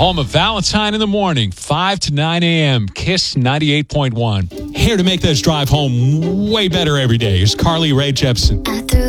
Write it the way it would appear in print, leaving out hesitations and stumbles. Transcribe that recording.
home of Valentine in the morning, 5 to 9 a.m., KISS 98.1. Here to make this drive home way better every day is Carly Rae Jepsen.